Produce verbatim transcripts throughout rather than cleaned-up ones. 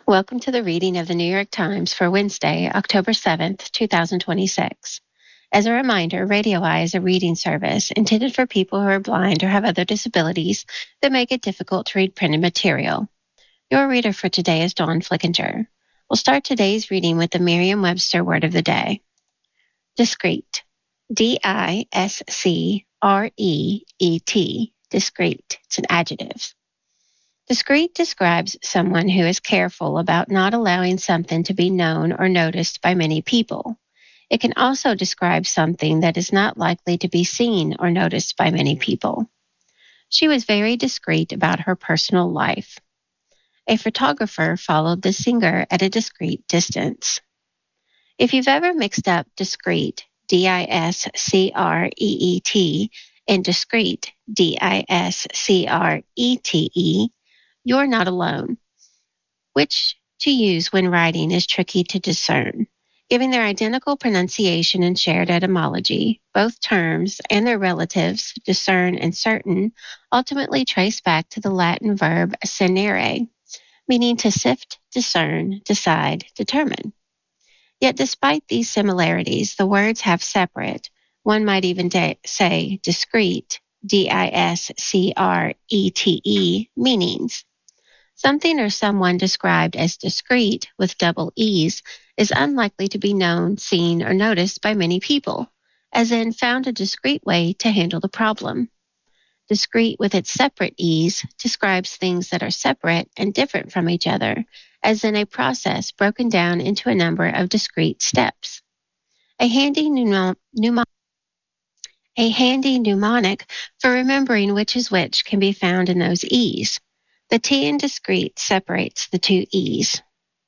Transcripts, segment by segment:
Welcome to the reading of the New York Times for Wednesday, October seventh, two thousand twenty-six. As a reminder, Radio Eye is a reading service intended for people who are blind or have other disabilities that make it difficult to read printed material. Your reader for today is Dawn Flickinger. We'll start today's reading with the Merriam-Webster word of the day. Discreet. D I S C R E E T. Discreet. It's an adjective. Discreet describes someone who is careful about not allowing something to be known or noticed by many people. It can also describe something that is not likely to be seen or noticed by many people. She was very discreet about her personal life. A photographer followed the singer at a discreet distance. If you've ever mixed up discreet, D I S C R E E T, and discreet, D I S C R E T E, you're not alone. Which to use when writing is tricky to discern. Given their identical pronunciation and shared etymology, both terms and their relatives, discern and certain, ultimately trace back to the Latin verb cernere, meaning to sift, discern, decide, determine. Yet despite these similarities, the words have separate, one might even de- say discrete, D I S C R E T E, meanings. Something or someone described as discreet with double E's is unlikely to be known, seen, or noticed by many people, as in found a discreet way to handle the problem. Discreet with its separate E's describes things that are separate and different from each other, as in a process broken down into a number of discrete steps. A handy mnemo- mnemonic A handy mnemonic for remembering which is which can be found in those E's. The T in discreet separates the two E's.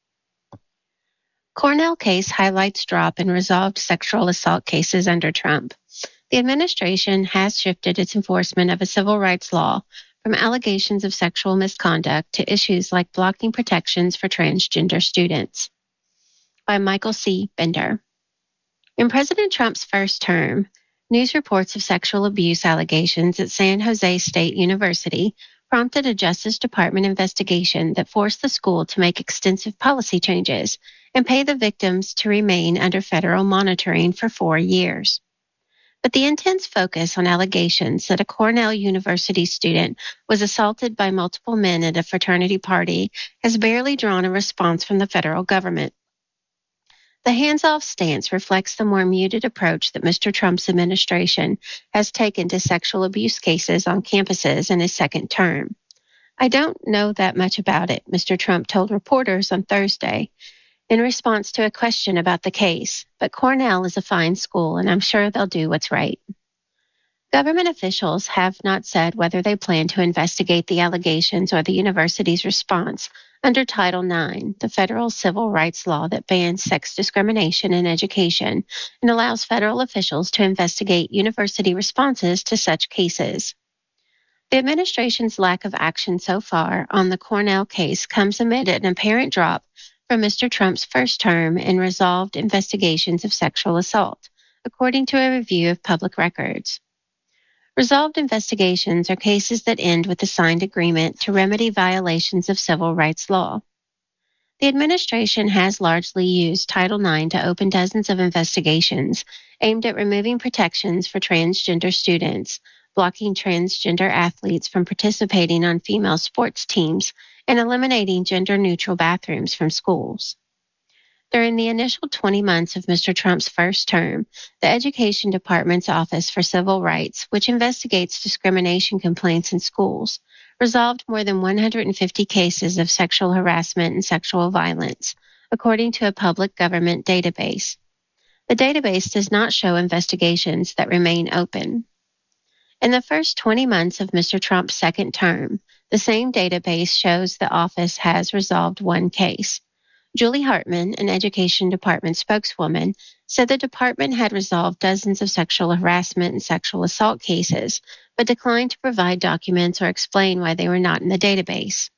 Cornell case highlights drop in resolved sexual assault cases under Trump. The administration has shifted its enforcement of a civil rights law from allegations of sexual misconduct to issues like blocking protections for transgender students. By Michael C. Bender. In President Trump's first term, news reports of sexual abuse allegations at San Jose State University prompted a Justice Department investigation that forced the school to make extensive policy changes and pay the victims to remain under federal monitoring for four years. But the intense focus on allegations that a Cornell University student was assaulted by multiple men at a fraternity party has barely drawn a response from the federal government. The hands-off stance reflects the more muted approach that Mister Trump's administration has taken to sexual abuse cases on campuses in his second term. I don't know that much about it, Mister Trump told reporters on Thursday in response to a question about the case, but Cornell is a fine school and I'm sure they'll do what's right. Government officials have not said whether they plan to investigate the allegations or the university's response under Title nine, the federal civil rights law that bans sex discrimination in education and allows federal officials to investigate university responses to such cases. The administration's lack of action so far on the Cornell case comes amid an apparent drop from Mister Trump's first term in resolved investigations of sexual assault, according to a review of public records. Resolved investigations are cases that end with a signed agreement to remedy violations of civil rights law. The administration has largely used Title nine to open dozens of investigations aimed at removing protections for transgender students, blocking transgender athletes from participating on female sports teams, and eliminating gender-neutral bathrooms from schools. During the initial twenty months of Mister Trump's first term, the Education Department's Office for Civil Rights, which investigates discrimination complaints in schools, resolved more than one hundred fifty cases of sexual harassment and sexual violence, according to a public government database. The database does not show investigations that remain open. In the first twenty months of Mister Trump's second term, the same database shows the office has resolved one case. Julie Hartman, an Education Department spokeswoman, said the department had resolved dozens of sexual harassment and sexual assault cases, but declined to provide documents or explain why they were not in the database.